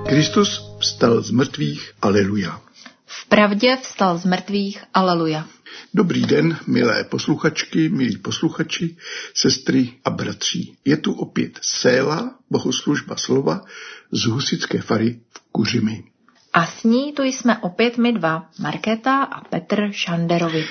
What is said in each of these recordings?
Kristus vstal z mrtvých, aleluja. Vpravdě vstal z mrtvých, aleluja. Dobrý den, milé posluchačky, milí posluchači, sestry a bratři. Je tu opět Séla, bohoslužba slova z husitské fary v Kuřimi. A s ní tu jsme opět my dva, Markéta a Petr Šanderovi.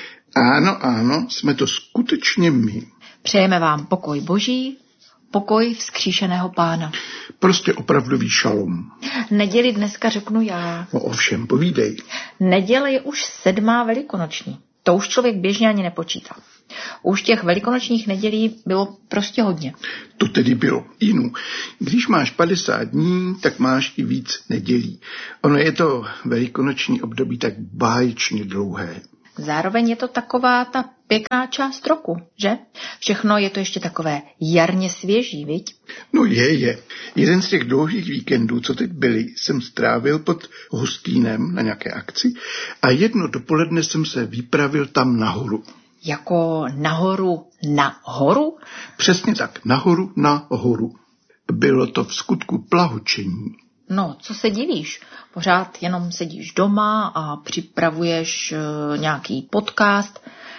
Ano, jsme to skutečně my. Přejeme vám pokoj Boží, pokoj vzkříšeného Pána. Prostě opravdový šalom. Neděli dneska řeknu já. No ovšem, povídej. Neděle je už 7. velikonoční. To už člověk běžně ani nepočítá. Už těch velikonočních nedělí bylo prostě hodně. To tedy bylo jinou. Když máš 50 dní, tak máš i víc nedělí. Ono je to velikonoční období tak báječně dlouhé. Zároveň je to taková ta pěkná část roku, že? Všechno je to ještě takové jarně svěží, viď? No je. Jeden z těch dlouhých víkendů, co teď byly, jsem strávil pod Hostýnem na nějaké akci a jedno dopoledne jsem se vypravil tam nahoru. Jako nahoru na horu? Přesně tak, nahoru na horu. Bylo to v skutku plahočení. No, co se divíš? Pořád jenom sedíš doma a připravuješ nějaký podcast,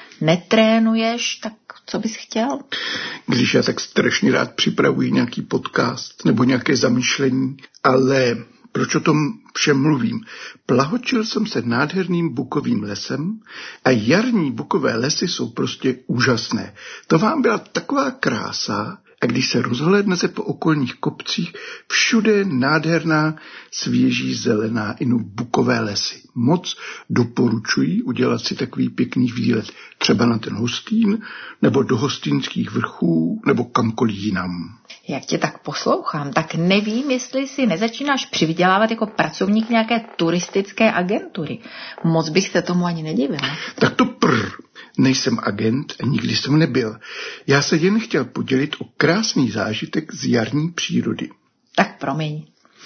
netrénuješ, tak co bys chtěl? Když já tak strašně rád připravuji nějaký podcast nebo nějaké zamýšlení, ale proč o tom všem mluvím? Plahočil jsem se nádherným bukovým lesem a jarní bukové lesy jsou prostě úžasné. To vám byla taková krása, a když se rozhlédnete po okolních kopcích, všude nádherná, svěží, zelená inu bukové lesy. Moc doporučuji udělat si takový pěkný výlet třeba na ten Hostín, nebo do Hostýnských vrchů, nebo kamkoliv jinam. Jak tě tak poslouchám, tak nevím, jestli si nezačínáš přivydělávat jako pracovník nějaké turistické agentury. Moc bych se tomu ani nedivila. Tak to nejsem agent a nikdy jsem nebyl. Já se jen chtěl podělit o krásný zážitek z jarní přírody. Tak promiň,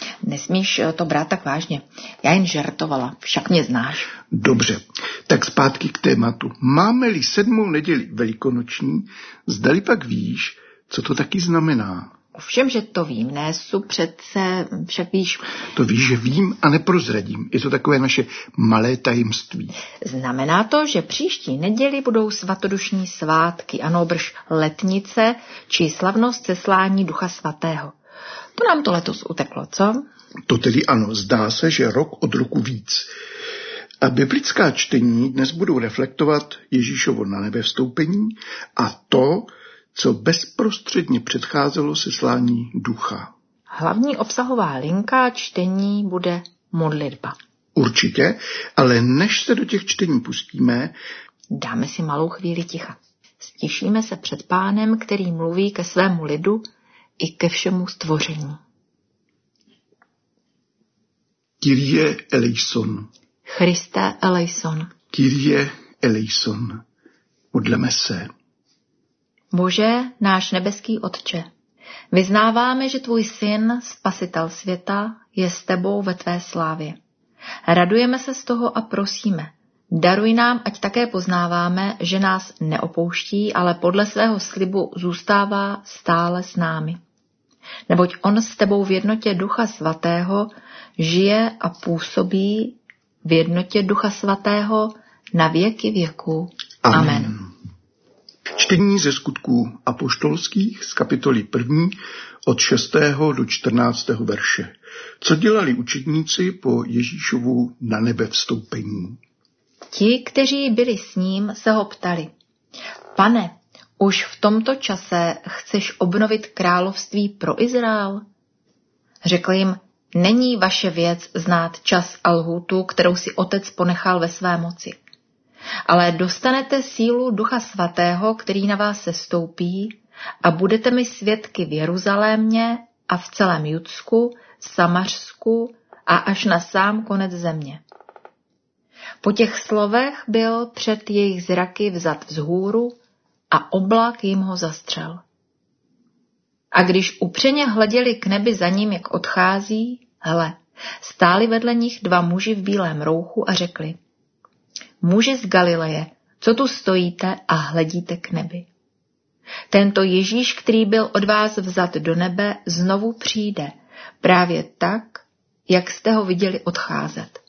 nesmíš to brát tak vážně. Já jen žertovala, však mě znáš. Dobře, tak zpátky k tématu. Máme-li 7. neděli velikonoční, zdali pak víš, co to taky znamená? Ovšem, že to vím, Nésu, přece však víš. To víš, že vím a neprozradím. Je to takové naše malé tajemství. Znamená to, že příští neděli budou svatodušní svátky, anobrž letnice či slavnost seslání Ducha Svatého. To nám to letos uteklo, co? To tedy ano, zdá se, že rok od roku víc. A biblická čtení dnes budou reflektovat Ježíšovo na nebe vstoupení a to, co bezprostředně předcházelo seslání ducha. Hlavní obsahová linka čtení bude modlitba. Určitě, ale než se do těch čtení pustíme, dáme si malou chvíli ticha. Stišíme se před Pánem, který mluví ke svému lidu i ke všemu stvoření. Kyrie eleison. Christe eleison. Kyrie eleison. Modleme se. Bože, náš nebeský Otče, vyznáváme, že tvůj syn, spasitel světa, je s tebou ve tvé slávě. Radujeme se z toho a prosíme, daruj nám, ať také poznáváme, že nás neopouští, ale podle svého slibu zůstává stále s námi. Neboť on s tebou v jednotě Ducha Svatého žije a působí v jednotě Ducha Svatého na věky věků. Amen. Čtení ze skutků apoštolských z kapitoly 1 od 6. do 14. verše. Co dělali učedníci po Ježíšovu na nebe vstoupení? Ti, kteří byli s ním, se ho ptali. Pane, už v tomto čase chceš obnovit království pro Izrael? Řekl jim, není vaše věc znát čas a lhůtu, kterou si Otec ponechal ve své moci. Ale dostanete sílu Ducha Svatého, který na vás sestoupí a budete mi svědky v Jeruzalémě a v celém Judsku, Samařsku a až na sám konec země. Po těch slovech byl před jejich zraky vzat vzhůru a oblak jim ho zastřel. A když upřeně hleděli k nebi za ním, jak odchází, hle, stáli vedle nich 2 muži v bílém rouchu a řekli, muži z Galileje, co tu stojíte a hledíte k nebi? Tento Ježíš, který byl od vás vzat do nebe, znovu přijde, právě tak, jak jste ho viděli odcházet.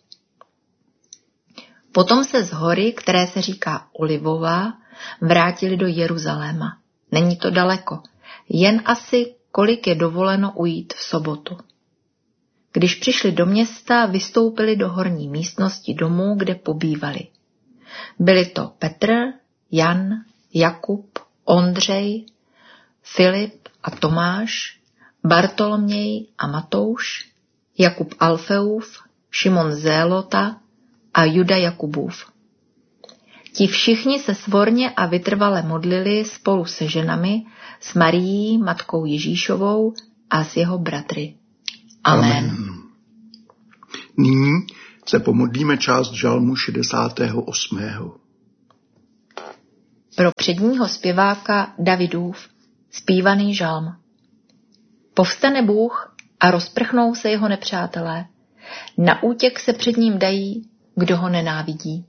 Potom se z hory, které se říká Olivová, vrátili do Jeruzaléma. Není to daleko, jen asi kolik je dovoleno ujít v sobotu. Když přišli do města, vystoupili do horní místnosti domu, kde pobývali. Byli to Petr, Jan, Jakub, Ondřej, Filip a Tomáš, Bartoloměj a Matouš, Jakub Alfeův, Šimon Zélota a Juda Jakubův. Ti všichni se svorně a vytrvale modlili spolu se ženami, s Marií, matkou Ježíšovou a s jeho bratry. Amen. Nyní se pomodlíme část žalmu 68. Pro předního zpěváka Davidův zpívaný žalm. Povstane Bůh a rozprchnou se jeho nepřátelé. Na útěk se před ním dají, kdo ho nenávidí.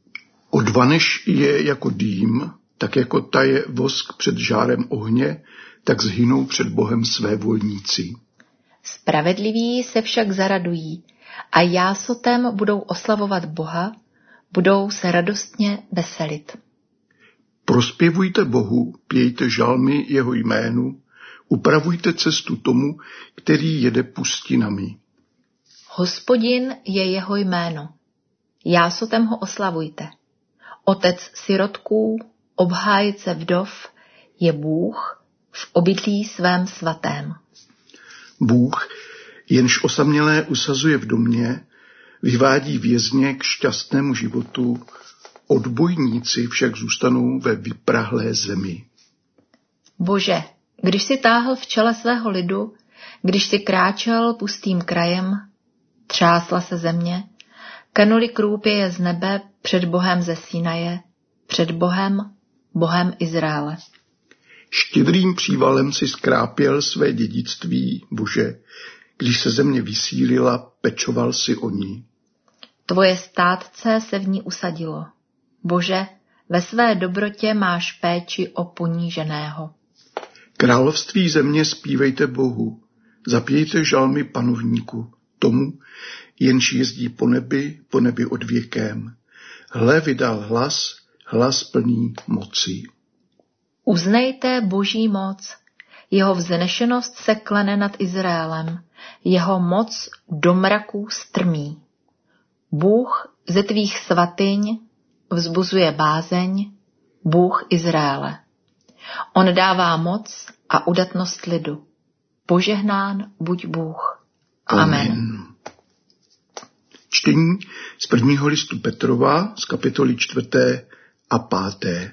Odvaneš je jako dým, tak jako taje vosk před žárem ohně, tak zhynou před Bohem své volníci. Spravedliví se však zaradují a jásotem budou oslavovat Boha, budou se radostně veselit. Prospěvujte Bohu, pějte žalmy jeho jménu, upravujte cestu tomu, který jede pustinami. Hospodin je jeho jméno. Jásotem ho oslavujte. Otec sirotků, obhájce vdov, je Bůh v obydlí svém svatém. Bůh, jenž osamělé usazuje v domě, vyvádí vězně k šťastnému životu, odbojníci však zůstanou ve vyprahlé zemi. Bože, když si táhl v čele svého lidu, když si kráčel pustým krajem, třásla se země, kanuli krůpěje z nebe před Bohem ze Sinaje, před Bohem, Bohem Izraele. Štědrým přívalem si skrápěl své dědictví, Bože, když se země vysílila, pečoval si o ní. Tvoje státce se v ní usadilo. Bože, ve své dobrotě máš péči o poníženého. Království země zpívejte Bohu, zapějte žalmy panovníku, tomu, jenž jezdí po nebi odvěkem. Hle vydal hlas plný moci. Uznejte Boží moc, jeho vznešenost se klene nad Izraelem, jeho moc do mraků strmí. Bůh ze tvých svatyň vzbuzuje bázeň, Bůh Izraele. On dává moc a udatnost lidu. Požehnán buď Bůh. Amen. Čtení z prvního listu Petrova z kapitoly 4. a 5.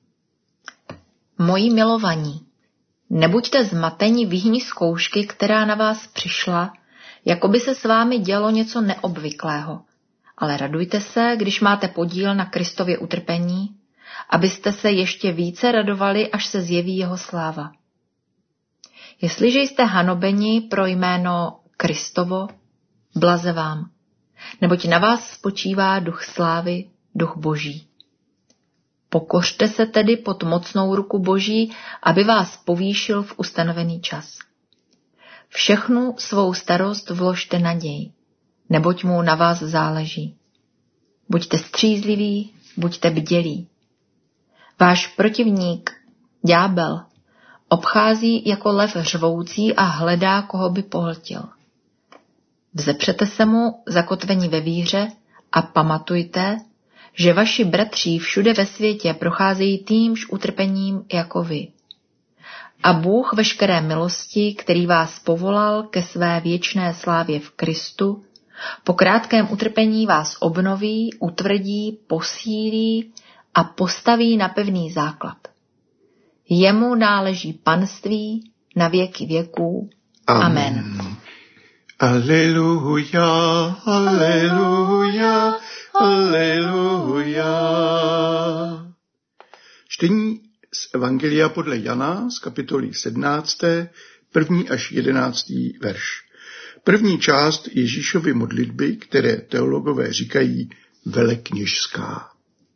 Moji milovaní, nebuďte zmateni viní zkoušky, která na vás přišla, jako by se s vámi dělo něco neobvyklého. Ale radujte se, když máte podíl na Kristově utrpení, abyste se ještě více radovali, až se zjeví jeho sláva. Jestliže jste hanobeni pro jméno Kristovo, blaze vám, neboť na vás spočívá duch slávy, duch Boží. Pokořte se tedy pod mocnou ruku Boží, aby vás povýšil v ustanovený čas. Všechnu svou starost vložte naději, neboť mu na vás záleží. Buďte střízliví, buďte bdělí. Váš protivník, ďábel, obchází jako lev řvoucí a hledá, koho by pohltil. Vzepřete se mu zakotvení ve víře a pamatujte, že vaši bratři všude ve světě procházejí týmž utrpením jako vy. A Bůh veškeré milosti, který vás povolal ke své věčné slávě v Kristu, po krátkém utrpení vás obnoví, utvrdí, posílí a postaví na pevný základ. Jemu náleží panství na věky věků. Amen. Aleluja, aleluja, aleluja. Čtení z Evangelia podle Jana z kapitoly 17, 1. až 11. verš. První část Ježíšovy modlitby, které teologové říkají velekněžská.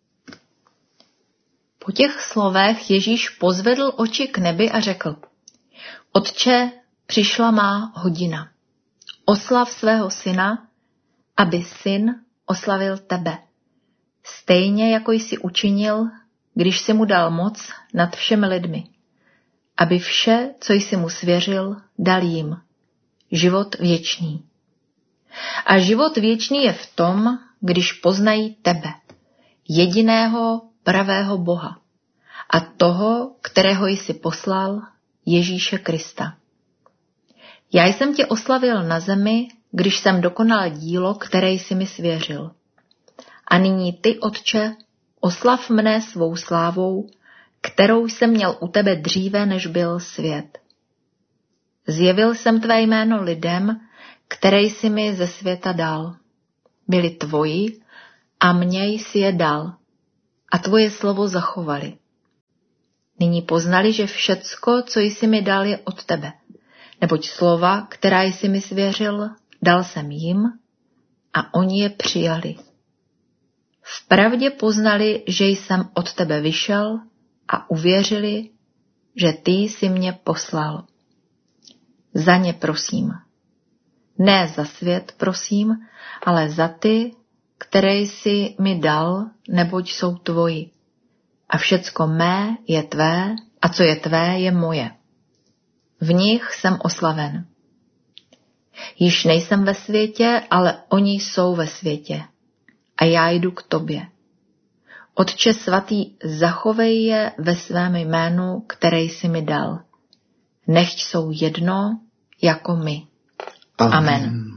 Po těch slovech Ježíš pozvedl oči k nebi a řekl: Otče, přišla má hodina. oslav svého syna, aby syn oslavil tebe. Stejně jako jsi učinil, když jsi mu dal moc nad všemi lidmi. Aby vše, co jsi mu svěřil, dal jim. Život věčný. A život věčný je v tom, když poznají tebe, jediného pravého Boha a toho, kterého jsi poslal, Ježíše Krista. Já jsem tě oslavil na zemi, když jsem dokonal dílo, které jsi mi svěřil. A nyní ty, Otče, oslav mne svou slávou, kterou jsem měl u tebe dříve, než byl svět. Zjevil jsem tvé jméno lidem, které jsi mi ze světa dal. Byli tvoji a mně jsi je dal a tvoje slovo zachovali. Nyní poznali, že všecko, co jsi mi dal, je od tebe, neboť slova, která jsi mi svěřil, dal jsem jim a oni je přijali. Vpravdě poznali, že jsem od tebe vyšel a uvěřili, že ty jsi mě poslal. Za ně prosím. Ne za svět prosím, ale za ty, které jsi mi dal, neboť jsou tvoji. A všecko mé je tvé a co je tvé je moje. V nich jsem oslaven. Již nejsem ve světě, ale oni jsou ve světě. A já jdu k tobě. Otče svatý, zachovej je ve svém jménu, které jsi mi dal. Nechť jsou jedno jako my. Amen.